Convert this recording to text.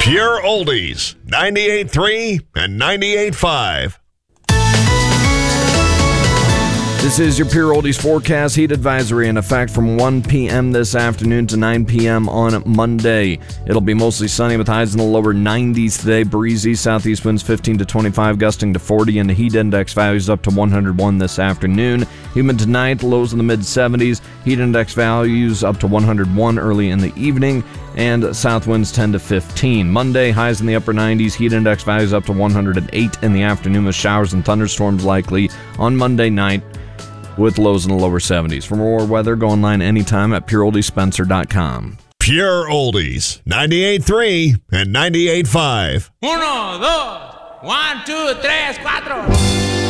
Pure Oldies, 98.3 and 98.5. This is your Pure Oldies forecast. Heat advisory in effect from 1 p.m. this afternoon to 9 p.m. on Monday. It'll be mostly sunny with highs in the lower 90s today. Breezy southeast winds 15 to 25, gusting to 40, and the heat index values up to 101 this afternoon. Humid tonight, lows in the mid-70s. Heat index values up to 101 early in the evening, and south winds 10 to 15. Monday, highs in the upper 90s. Heat index values up to 108 in the afternoon with showers and thunderstorms likely on Monday night, with lows in the lower 70s. For more weather, go online anytime at pureoldiespencer.com. Pure Oldies, 98.3 and 98.5. 1, 2, 1, 2, 3, 4.